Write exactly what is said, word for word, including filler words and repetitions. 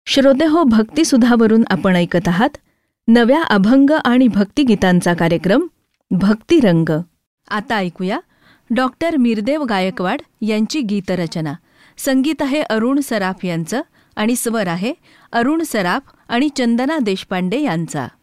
श्रोते हो, भक्तिसुधावरून आपण ऐकत आहात नव्या अभंग आणि भक्तिगीतांचा कार्यक्रम भक्तिरंग. आता ऐकूया डॉक्टर मीरदेव गायकवाड यांची गीतरचना. संगीत आहे अरुण सराफ यांचं आणि स्वर आहे अरुण सराफ आणि चंदना देशपांडे यांचा.